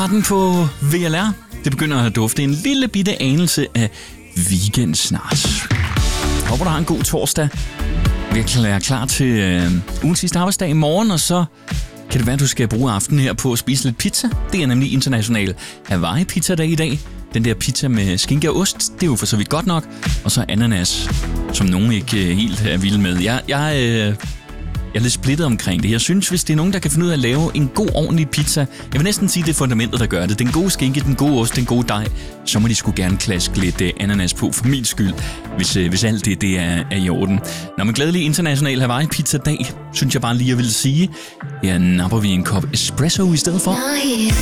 starten på VLR. Det begynder at dufte en lille bitte anelse af weekend snart. Jeg håber, du har en god torsdag. Virkelig er klar til ugens sidste arbejdsdag i morgen, og så kan det være, at du skal bruge aftenen her på at spise lidt pizza. Det er nemlig international Hawaii Pizza Dag i dag. Den der pizza med skinke og ost, det er jo for så vidt godt nok. Og så ananas, som nogen ikke helt er vilde med. Jeg er lidt splittet omkring det. Jeg synes, hvis det er nogen, der kan finde ud af at lave en god, ordentlig pizza, jeg vil næsten sige, det er fundamentet, der gør det. Den gode skinke, den gode ost, den gode dej, så må de sgu gerne klaske lidt ananas på for min skyld, hvis alt det er i orden. Når man glædelig international Hawaii Pizza Dag, synes jeg bare lige, jeg vil sige, napper vi en kop espresso i stedet for.